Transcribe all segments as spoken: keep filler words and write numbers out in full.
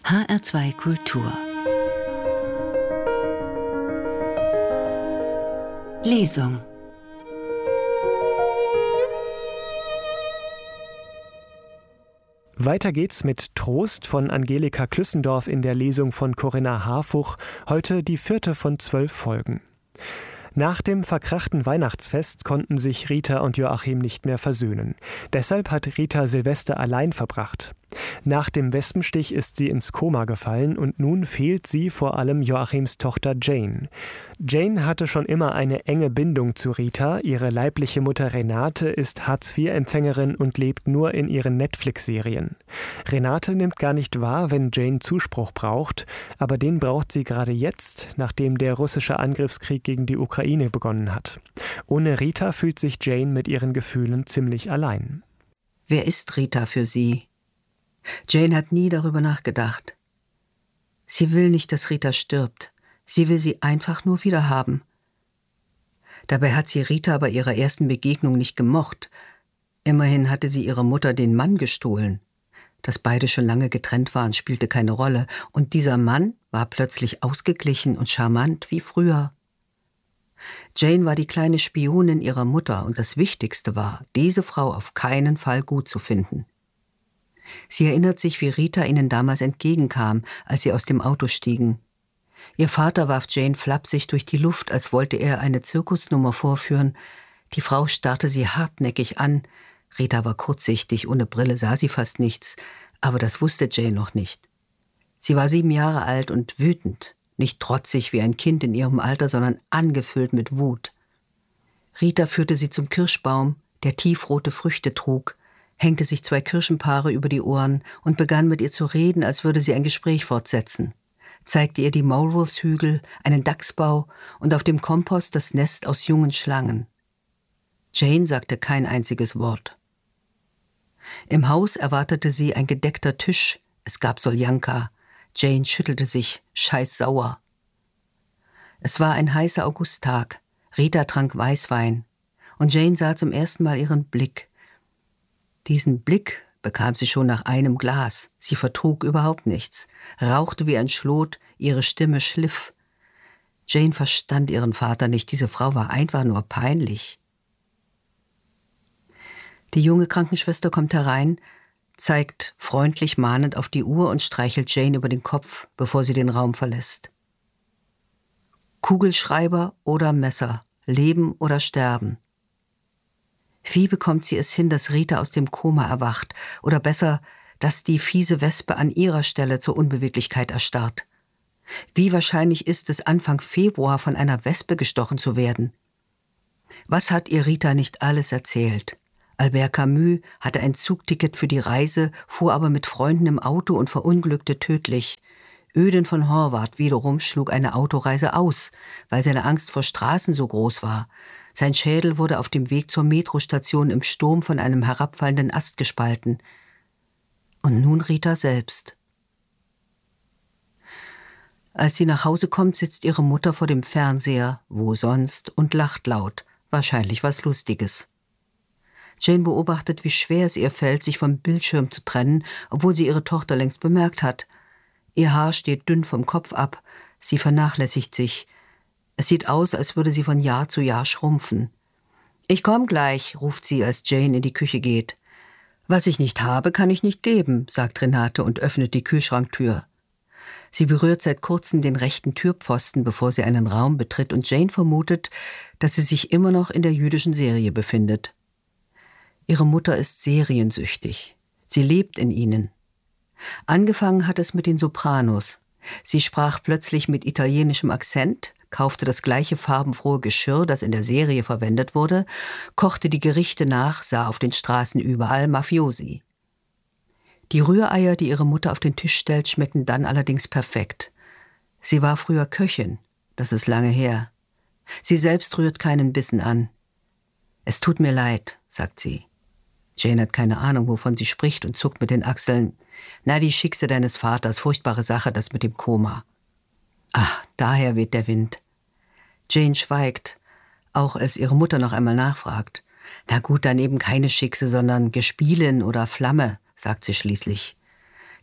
H R zwei Kultur Lesung. Weiter geht's mit Trost von Angelika Klüssendorf in der Lesung von Corinna Harfuch, heute die vierte von zwölf Folgen. Nach dem verkrachten Weihnachtsfest konnten sich Rita und Joachim nicht mehr versöhnen. Deshalb hat Rita Silvester allein verbracht. Nach dem Wespenstich ist sie ins Koma gefallen und nun fehlt sie vor allem Joachims Tochter Jane. Jane hatte schon immer eine enge Bindung zu Rita. Ihre leibliche Mutter Renate ist Hartz vier Empfängerin und lebt nur in ihren Netflix-Serien. Renate nimmt gar nicht wahr, wenn Jane Zuspruch braucht, aber den braucht sie gerade jetzt, nachdem der russische Angriffskrieg gegen die Ukraine begonnen hat. Ohne Rita fühlt sich Jane mit ihren Gefühlen ziemlich allein. Wer ist Rita für sie? Jane hat nie darüber nachgedacht. Sie will nicht, dass Rita stirbt. Sie will sie einfach nur wiederhaben. Dabei hat sie Rita bei ihrer ersten Begegnung nicht gemocht. Immerhin hatte sie ihrer Mutter den Mann gestohlen. Dass beide schon lange getrennt waren, spielte keine Rolle. Und dieser Mann war plötzlich ausgeglichen und charmant wie früher. Jane war die kleine Spionin ihrer Mutter und das Wichtigste war, diese Frau auf keinen Fall gut zu finden. Sie erinnert sich, wie Rita ihnen damals entgegenkam, als sie aus dem Auto stiegen. Ihr Vater warf Jane flapsig durch die Luft, als wollte er eine Zirkusnummer vorführen. Die Frau starrte sie hartnäckig an. Rita war kurzsichtig, ohne Brille sah sie fast nichts, aber das wusste Jane noch nicht. Sie war sieben Jahre alt und wütend, nicht trotzig wie ein Kind in ihrem Alter, sondern angefüllt mit Wut. Rita führte sie zum Kirschbaum, der tiefrote Früchte trug, hängte sich zwei Kirschenpaare über die Ohren und begann mit ihr zu reden, als würde sie ein Gespräch fortsetzen, zeigte ihr die Maulwurfshügel, einen Dachsbau und auf dem Kompost das Nest aus jungen Schlangen. Jane sagte kein einziges Wort. Im Haus erwartete sie ein gedeckter Tisch, es gab Soljanka. Jane schüttelte sich, scheißsauer. Es war ein heißer Augusttag, Rita trank Weißwein und Jane sah zum ersten Mal ihren Blick. Diesen Blick bekam sie schon nach einem Glas. Sie vertrug überhaupt nichts, rauchte wie ein Schlot, ihre Stimme schliff. Jane verstand ihren Vater nicht, diese Frau war einfach nur peinlich. Die junge Krankenschwester kommt herein, zeigt freundlich mahnend auf die Uhr und streichelt Jane über den Kopf, bevor sie den Raum verlässt. Kugelschreiber oder Messer, Leben oder Sterben. Wie bekommt sie es hin, dass Rita aus dem Koma erwacht? Oder besser, dass die fiese Wespe an ihrer Stelle zur Unbeweglichkeit erstarrt? Wie wahrscheinlich ist es, Anfang Februar von einer Wespe gestochen zu werden? Was hat ihr Rita nicht alles erzählt? Albert Camus hatte ein Zugticket für die Reise, fuhr aber mit Freunden im Auto und verunglückte tödlich. Öden von Horvath wiederum schlug eine Autoreise aus, weil seine Angst vor Straßen so groß war. Sein Schädel wurde auf dem Weg zur Metrostation im Sturm von einem herabfallenden Ast gespalten. Und nun Rita selbst. Als sie nach Hause kommt, sitzt ihre Mutter vor dem Fernseher, wo sonst, und lacht laut, wahrscheinlich was Lustiges. Jane beobachtet, wie schwer es ihr fällt, sich vom Bildschirm zu trennen, obwohl sie ihre Tochter längst bemerkt hat. Ihr Haar steht dünn vom Kopf ab, sie vernachlässigt sich. Es sieht aus, als würde sie von Jahr zu Jahr schrumpfen. »Ich komm gleich«, ruft sie, als Jane in die Küche geht. »Was ich nicht habe, kann ich nicht geben«, sagt Renate und öffnet die Kühlschranktür. Sie berührt seit kurzem den rechten Türpfosten, bevor sie einen Raum betritt, und Jane vermutet, dass sie sich immer noch in der jüdischen Serie befindet. Ihre Mutter ist seriensüchtig. Sie lebt in ihnen. Angefangen hat es mit den Sopranos. Sie sprach plötzlich mit italienischem Akzent, kaufte das gleiche farbenfrohe Geschirr, das in der Serie verwendet wurde, kochte die Gerichte nach, sah auf den Straßen überall Mafiosi. Die Rühreier, die ihre Mutter auf den Tisch stellt, schmecken dann allerdings perfekt. Sie war früher Köchin, das ist lange her. Sie selbst rührt keinen Bissen an. »Es tut mir leid«, sagt sie. Jane hat keine Ahnung, wovon sie spricht und zuckt mit den Achseln. »Na, die Schickse deines Vaters, furchtbare Sache, das mit dem Koma.« »Ach, daher weht der Wind.« Jane schweigt, auch als ihre Mutter noch einmal nachfragt. »Na gut, dann eben keine Schickse, sondern Gespielin oder Flamme«, sagt sie schließlich.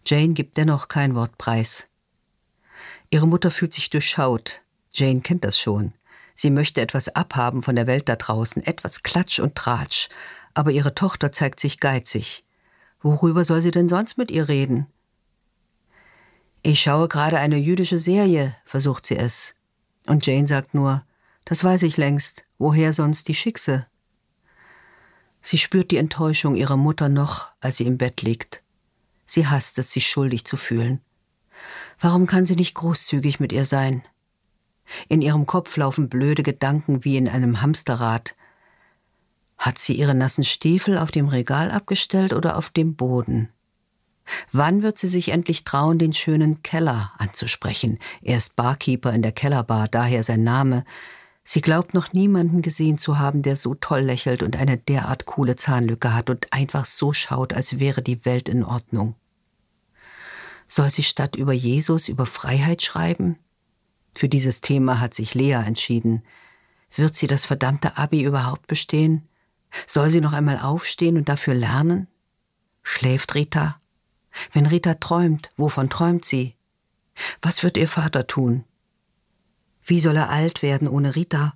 Jane gibt dennoch kein Wort preis. Ihre Mutter fühlt sich durchschaut. Jane kennt das schon. Sie möchte etwas abhaben von der Welt da draußen, etwas Klatsch und Tratsch. Aber ihre Tochter zeigt sich geizig. Worüber soll sie denn sonst mit ihr reden? »Ich schaue gerade eine jüdische Serie«, versucht sie es. Und Jane sagt nur, »Das weiß ich längst. Woher sonst die Schickse?« Sie spürt die Enttäuschung ihrer Mutter noch, als sie im Bett liegt. Sie hasst es, sich schuldig zu fühlen. Warum kann sie nicht großzügig mit ihr sein? In ihrem Kopf laufen blöde Gedanken wie in einem Hamsterrad. Hat sie ihre nassen Stiefel auf dem Regal abgestellt oder auf dem Boden? Wann wird sie sich endlich trauen, den schönen Keller anzusprechen? Er ist Barkeeper in der Kellerbar, daher sein Name. Sie glaubt noch niemanden gesehen zu haben, der so toll lächelt und eine derart coole Zahnlücke hat und einfach so schaut, als wäre die Welt in Ordnung. Soll sie statt über Jesus über Freiheit schreiben? Für dieses Thema hat sich Lea entschieden. Wird sie das verdammte Abi überhaupt bestehen? Soll sie noch einmal aufstehen und dafür lernen? Schläft Rita? Wenn Rita träumt, wovon träumt sie? Was wird ihr Vater tun? Wie soll er alt werden ohne Rita?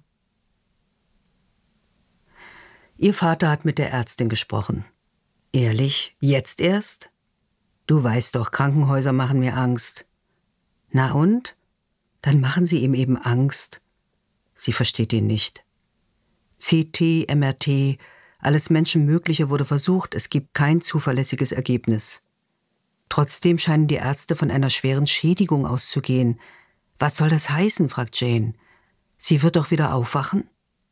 Ihr Vater hat mit der Ärztin gesprochen. Ehrlich, jetzt erst? Du weißt doch, Krankenhäuser machen mir Angst. Na und? Dann machen sie ihm eben Angst. Sie versteht ihn nicht. C T, M R T, alles Menschenmögliche wurde versucht, es gibt kein zuverlässiges Ergebnis. Trotzdem scheinen die Ärzte von einer schweren Schädigung auszugehen. Was soll das heißen, fragt Jane. Sie wird doch wieder aufwachen?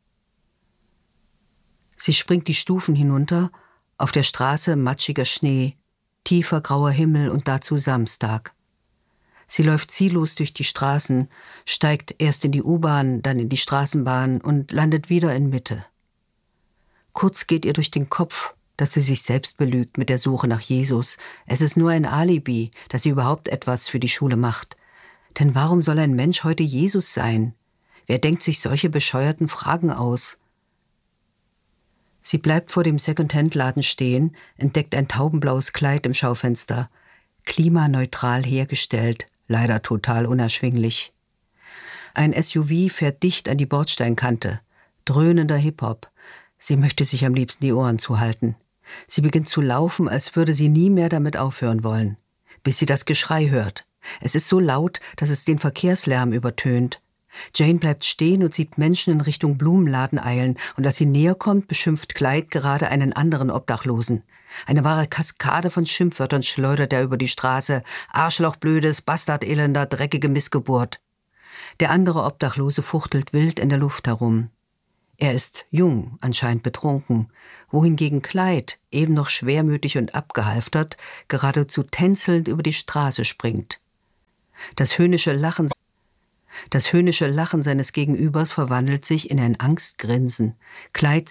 Sie springt die Stufen hinunter, auf der Straße matschiger Schnee, tiefer grauer Himmel und dazu Samstag. Sie läuft ziellos durch die Straßen, steigt erst in die U-Bahn, dann in die Straßenbahn und landet wieder in Mitte. Kurz geht ihr durch den Kopf, dass sie sich selbst belügt mit der Suche nach Jesus. Es ist nur ein Alibi, dass sie überhaupt etwas für die Schule macht. Denn warum soll ein Mensch heute Jesus sein? Wer denkt sich solche bescheuerten Fragen aus? Sie bleibt vor dem Second-Hand-Laden stehen, entdeckt ein taubenblaues Kleid im Schaufenster. Klimaneutral hergestellt, leider total unerschwinglich. Ein S U V fährt dicht an die Bordsteinkante. Dröhnender Hip-Hop. Sie möchte sich am liebsten die Ohren zuhalten. Sie beginnt zu laufen, als würde sie nie mehr damit aufhören wollen. Bis sie das Geschrei hört. Es ist so laut, dass es den Verkehrslärm übertönt. Jane bleibt stehen und sieht Menschen in Richtung Blumenladen eilen. Und als sie näher kommt, beschimpft Clyde gerade einen anderen Obdachlosen. Eine wahre Kaskade von Schimpfwörtern schleudert er über die Straße. Arschloch, blödes, Bastardelender, dreckige Missgeburt. Der andere Obdachlose fuchtelt wild in der Luft herum. Er ist jung, anscheinend betrunken, wohingegen Clyde, eben noch schwermütig und abgehalftert, geradezu tänzelnd über die Straße springt. Das höhnische Lachen, das höhnische Lachen seines Gegenübers verwandelt sich in ein Angstgrinsen. Clyde